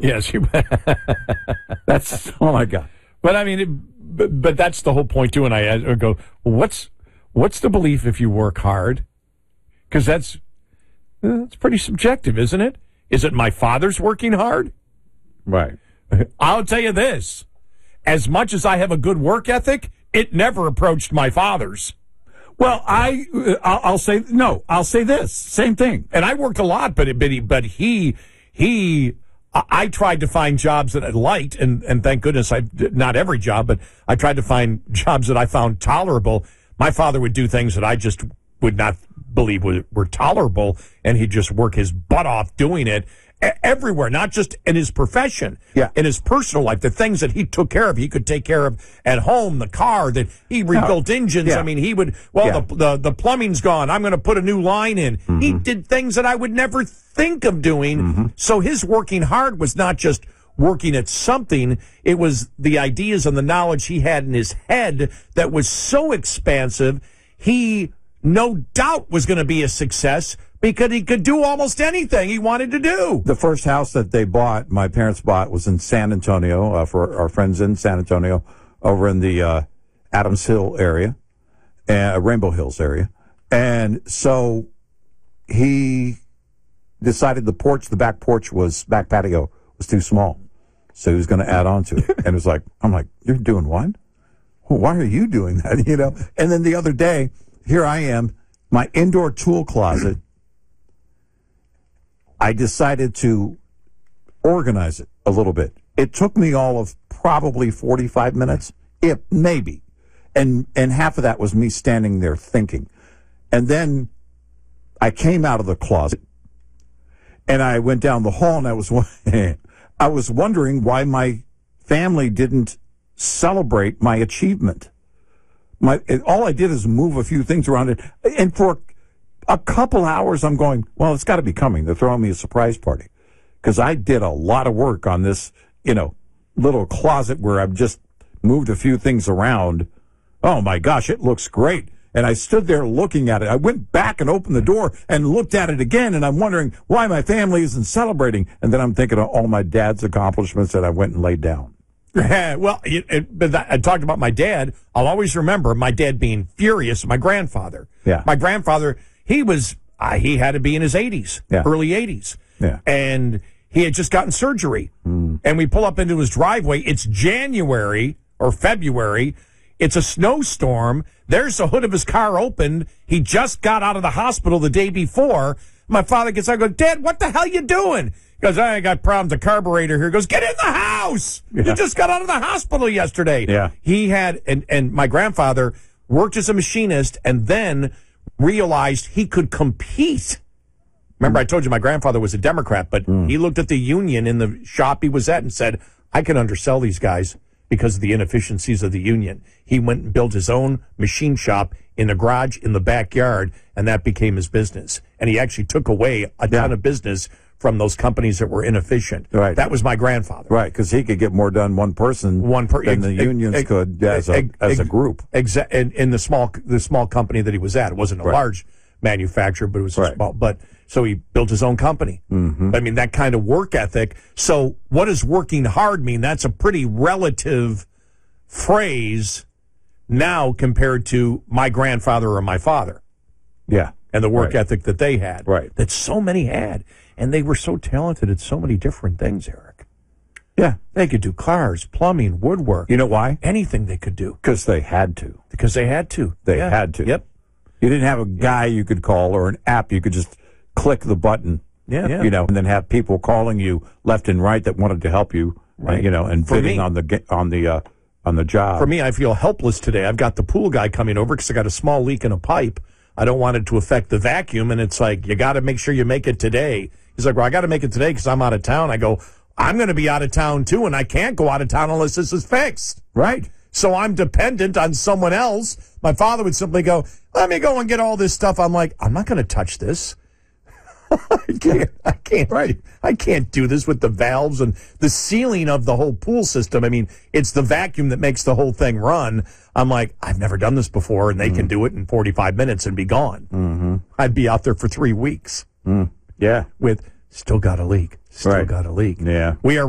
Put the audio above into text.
Yes, That's, oh my God. but I mean, but that's the whole point too. And I go, well, what's the belief if you work hard? Because that's pretty subjective, isn't it? Is it my father's working hard? Right. I'll tell you this: as much as I have a good work ethic, it never approached my father's. Well, I'll say this same thing. And I worked a lot, but I tried to find jobs that I liked, and thank goodness not every job, but I tried to find jobs that I found tolerable. My father would do things that I just would not believe were tolerable, and he'd just work his butt off doing it everywhere, not just in his profession, in his personal life, the things that he took care of, he could take care of at home, the car, that he rebuilt engines. Yeah. I mean, he would, the plumbing's gone, I'm going to put a new line in. Mm-hmm. He did things that I would never think of doing. Mm-hmm. So his working hard was not just working at something, it was the ideas and the knowledge he had in his head that was so expansive, he no doubt was going to be a success, because he could do almost anything he wanted to do. The first house that my parents bought, was in San Antonio, for our friends in San Antonio, over in the Adams Hill area, Rainbow Hills area. And so he decided the back patio was too small. So he was going to add on to it. And it was like, I'm like, you're doing what? Well, why are you doing that? You know? And then the other day, here I am, my indoor tool closet, I decided to organize it a little bit. It took me all of probably 45 minutes, maybe. And half of that was me standing there thinking. And then I came out of the closet and I went down the hall, and I was wondering why my family didn't celebrate my achievement. All I did is move a few things around it. And for a couple hours, I'm going, well, it's got to be coming. They're throwing me a surprise party, because I did a lot of work on this, little closet where I've just moved a few things around. Oh my gosh, it looks great. And I stood there looking at it. I went back and opened the door and looked at it again, and I'm wondering why my family isn't celebrating. And then I'm thinking of all my dad's accomplishments that I went and laid down. Well, I talked about my dad. I'll always remember my dad being furious at my grandfather. Yeah. My grandfather, he had to be in his 80s, early 80s. Yeah. And he had just gotten surgery. And we pull up into his driveway. It's January or February. It's a snowstorm. There's the hood of his car opened. He just got out of the hospital the day before. My father gets out and goes, Dad, what the hell you doing? He goes, I got problems with the carburetor here. He goes, get in the house. Yeah. You just got out of the hospital yesterday. Yeah. He had, and my grandfather worked as a machinist and then realized he could compete. Remember, I told you my grandfather was a Democrat, but he looked at the union in the shop he was at and said, I can undersell these guys because of the inefficiencies of the union. He went and built his own machine shop in the garage in the backyard, and that became his business. And he actually took away a ton of business from those companies that were inefficient. Right. That was my grandfather. Right, because he could get more done one person than the unions could as a group. In the small company that he was at. It wasn't a large manufacturer, but it was a small. But so he built his own company. Mm-hmm. I mean, that kind of work ethic. So what does working hard mean? That's a pretty relative phrase now compared to my grandfather or my father. Yeah. And the work ethic that they had. Right. That so many had. And they were so talented at so many different things, Eric. Yeah. They could do cars, plumbing, woodwork. You know why? Anything they could do. Because they had to. Because they had to. They had to. Yep. You didn't have a guy you could call or an app you could just click the button. Yeah. And then have people calling you left and right that wanted to help you. Right. And bidding on the job. For me, I feel helpless today. I've got the pool guy coming over because I got a small leak in a pipe. I don't want it to affect the vacuum, and it's like, you got to make sure you make it today. He's like, well, I got to make it today because I'm out of town. I go, I'm going to be out of town too, and I can't go out of town unless this is fixed. Right. So I'm dependent on someone else. My father would simply go, let me go and get all this stuff. I'm like, I'm not going to touch this. I can't. Right. I can't do this with the valves and the sealing of the whole pool system. I mean, it's the vacuum that makes the whole thing run. I'm like, I've never done this before, and they can do it in 45 minutes and be gone. Mm-hmm. I'd be out there for 3 weeks. Yeah. With still got a leak. Still got a leak. Yeah. We are